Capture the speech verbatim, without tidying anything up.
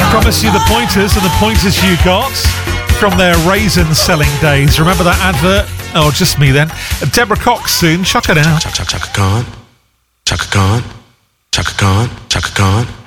Promise you the pointers, and the pointers you got from their raisin selling days. Remember that advert? Oh, just me then. Deborah Cox soon. Chuck it out. Chaka Khan, Chaka Khan, Chaka Khan, Chaka Khan.